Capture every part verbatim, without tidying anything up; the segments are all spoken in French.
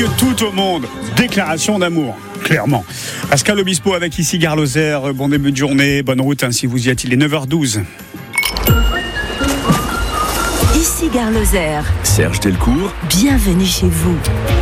que tout au monde. Déclaration d'amour, clairement. Pascal Obispo avec ici Gare Lozère. Bon début de journée, bonne route hein, si vous y êtes. Il est neuf heures douze. Ici Gare Lozère. Serge Delcourt. Bienvenue chez vous.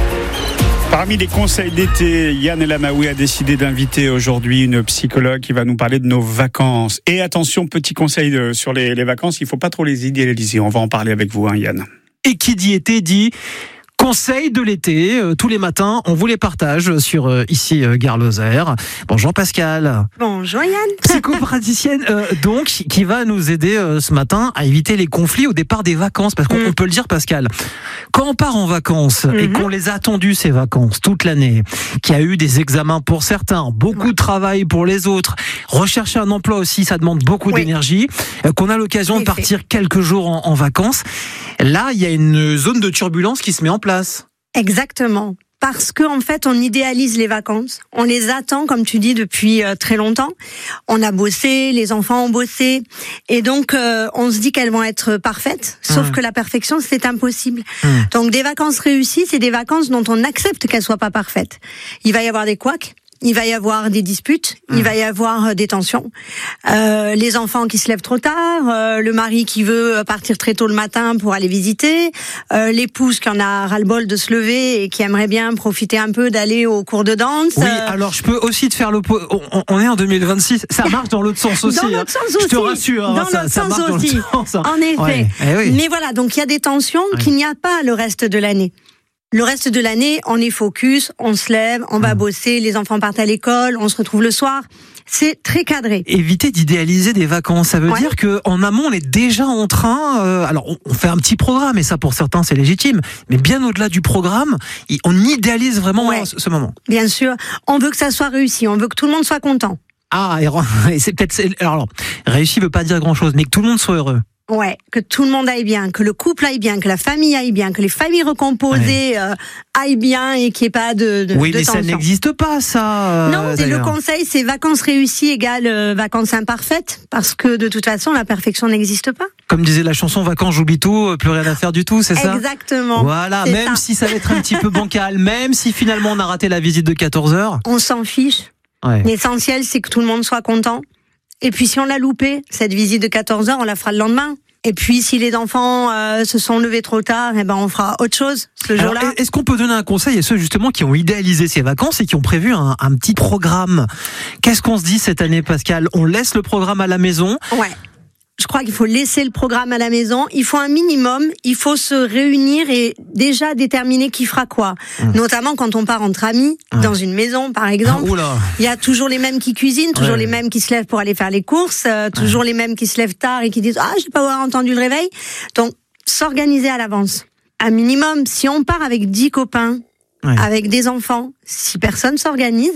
Parmi les conseils d'été, Yann Elamaoui a décidé d'inviter aujourd'hui une psychologue qui va nous parler de nos vacances. Et attention, petit conseil de, sur les, les vacances, il ne faut pas trop les idéaliser. On va en parler avec vous, hein, Yann. Et qui dit été dit conseils de l'été. Euh, tous les matins, on vous les partage sur euh, ici euh, Gare Lozère. Bonjour Pascal. Bonjour Yann. Psychopraticienne, euh, donc, qui va nous aider euh, ce matin à éviter les conflits au départ des vacances. Parce qu'on Mm. on peut le dire, Pascal, quand on part en vacances et Mhm. qu'on les a attendues ces vacances toute l'année, qu'il y a eu des examens pour certains, beaucoup de travail pour les autres, rechercher un emploi aussi, ça demande beaucoup Oui. d'énergie, euh, qu'on a l'occasion En de effet. partir quelques jours en, en vacances, là, il y a une zone de turbulence qui se met en place. Exactement. Parce qu'en fait, on idéalise les vacances. On les attend, comme tu dis, depuis euh, très longtemps. On a bossé, les enfants ont bossé. Et donc, euh, on se dit qu'elles vont être parfaites. Sauf Mmh. que la perfection, c'est impossible. Mmh. Donc, des vacances réussies, c'est des vacances dont on accepte qu'elles soient pas parfaites. Il va y avoir des couacs. Il va y avoir des disputes, Mmh. il va y avoir euh, des tensions, euh, les enfants qui se lèvent trop tard, euh, le mari qui veut partir très tôt le matin pour aller visiter, euh, l'épouse qui en a ras-le-bol de se lever et qui aimerait bien profiter un peu d'aller au cours de danse. Oui, Euh, alors je peux aussi te faire l'opposé. On, on est en deux mille vingt-six, ça marche dans l'autre sens aussi. Dans hein. l'autre sens Je te aussi. rassure, hein, Dans ça, l'autre ça sens marche dans aussi. l'autre sens. hein. En effet. Ouais, eh oui. Mais voilà, donc il y a des tensions Ouais. qu'il n'y a pas le reste de l'année. Le reste de l'année, on est focus, on se lève, on va Mmh. bosser, les enfants partent à l'école, on se retrouve le soir. C'est très cadré. Éviter d'idéaliser des vacances, ça veut Ouais. dire que en amont on est déjà en train. Euh, alors on, on fait un petit programme et ça pour certains c'est légitime, mais bien au-delà du programme, il- on idéalise vraiment Ouais. ce, ce moment. Bien sûr, on veut que ça soit réussi, on veut que tout le monde soit content. Ah, et, re- et c'est peut-être c'est- alors, alors réussi veut pas dire grand-chose, mais que tout le monde soit heureux. Ouais, que tout le monde aille bien, que le couple aille bien, que la famille aille bien, que les familles recomposées euh, aillent bien et qu'il n'y ait pas de, de, oui, de mais ça tension. n'existe pas ça. euh, Non, c'est le d'ailleurs. conseil, c'est vacances réussies égale euh, vacances imparfaites, parce que de toute façon, la perfection n'existe pas. Comme disait la chanson Vacances j'oublie tout, euh, plus rien à faire du tout, c'est ça? Exactement. Voilà, C'est même ça. si ça va être un petit peu bancal, même si finalement on a raté la visite de quatorze heures. On s'en fiche. Ouais. L'essentiel, c'est que tout le monde soit content. Et puis, si on l'a loupé, cette visite de quatorze heures, on la fera le lendemain. Et puis, si les enfants euh, se sont levés trop tard, eh ben, on fera autre chose ce Alors, jour-là. est-ce qu'on peut donner un conseil à ceux justement qui ont idéalisé ces vacances et qui ont prévu un, un petit programme? Qu'est-ce qu'on se dit cette année, Pascal? On laisse le programme à la maison? Ouais. Je crois qu'il faut laisser le programme à la maison. Il faut un minimum. Il faut se réunir et déjà déterminer qui fera quoi. Mmh. Notamment quand on part entre amis, Ouais. dans une maison, par exemple. Oula. Il y a toujours les mêmes qui cuisinent, toujours Ouais. les mêmes qui se lèvent pour aller faire les courses, euh, toujours les mêmes qui se lèvent tard et qui disent « Ah, j'ai pas entendu le réveil ». Donc, s'organiser à l'avance. Un minimum, si on part avec dix copains, Ouais. avec des enfants, si personne s'organise,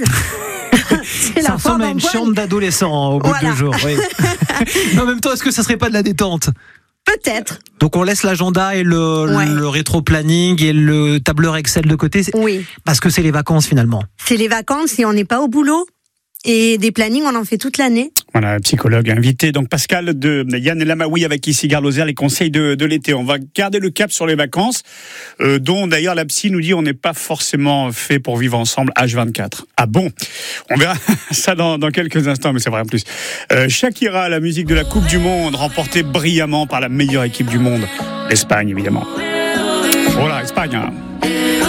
c'est Ça la foi ressemble à une d'empoigne. chambre d'adolescent au bout Voilà. de deux jours. Oui. Mais en même temps, est-ce que ça serait pas de la détente? Peut-être, Donc on laisse l'agenda et le, Ouais. le rétro-planning et le tableur Excel de côté, c'est- oui. parce que c'est les vacances finalement. C'est les vacances et on n'est pas au boulot. Et des plannings, on en fait toute l'année. Voilà, psychologue invité. Donc Pascal de Yann Elamaoui avec ici Gare Lozère, les conseils de, de l'été. On va garder le cap sur les vacances, euh, dont d'ailleurs la psy nous dit on n'est pas forcément fait pour vivre ensemble H vingt-quatre. Ah bon? On verra ça dans, dans quelques instants, mais c'est vrai en plus. Euh, Shakira, la musique de la Coupe du Monde, remportée brillamment par la meilleure équipe du monde, l'Espagne évidemment. Voilà, Espagne. Hein.